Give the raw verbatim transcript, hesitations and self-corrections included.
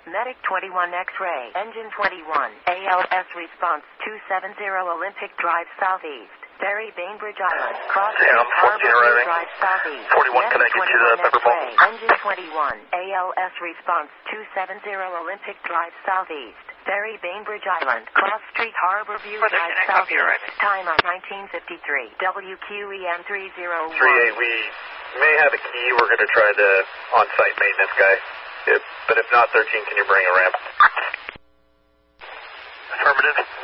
Medic twenty-one X-ray, Engine twenty-one, A L S response two seven zero Olympic Drive Southeast, Ferry Bainbridge Island, Cross Yeah, I'm Harbor fourteen arriving. Drive Southeast, forty-one Medic connected to the twenty-one Pepper Bowl. X-ray, Engine twenty-one, A L S response two seven zero Olympic Drive Southeast, Ferry Bainbridge Island, Cross Street Harbor View Further Drive connect, copy, Southeast, arriving. time on nineteen fifty-three, W Q E M three oh one. three eight, we may have a key. We're going to try the on-site maintenance guy. If, but if not, thirteen, can you bring a ramp? Affirmative.